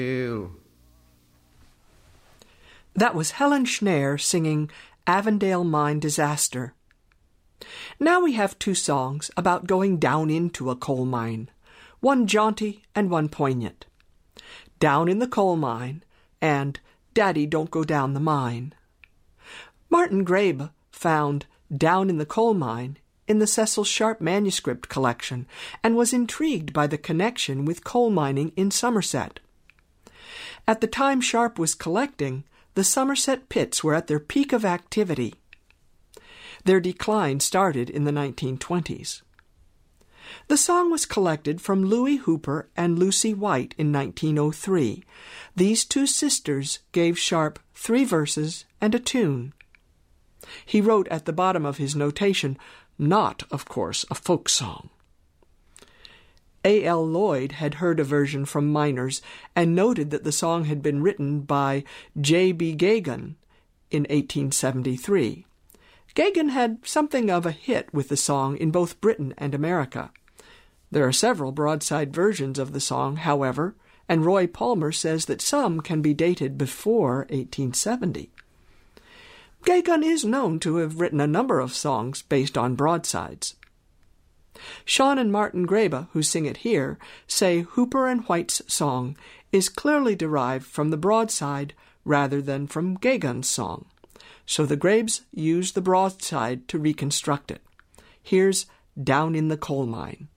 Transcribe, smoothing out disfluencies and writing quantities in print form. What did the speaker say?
That was Helen Schneer singing Avondale Mine Disaster. Now we have two songs about going down into a coal mine, one jaunty and one poignant. Down in the Coal Mine and Daddy Don't Go Down the Mine. Martin Graebe found Down in the Coal Mine in the Cecil Sharp manuscript collection and was intrigued by the connection with coal mining in Somerset. At the time Sharp was collecting, the Somerset pits were at their peak of activity. Their decline started in the 1920s. The song was collected from Louis Hooper and Lucy White in 1903. These two sisters gave Sharp 3 verses and a tune. He wrote at the bottom of his notation, not, of course, a folk song. A.L. Lloyd had heard a version from miners and noted that the song had been written by J.B. Gagan in 1873. Gagan had something of a hit with the song in both Britain and America. There are several broadside versions of the song, however, and Roy Palmer says that some can be dated before 1870. Gagan is known to have written a number of songs based on broadsides. Sean and Martin Graebe, who sing it here, say Hooper and White's song is clearly derived from the broadside rather than from Gagan's song. So the Graebes used the broadside to reconstruct it. Here's Down in the Coal Mine.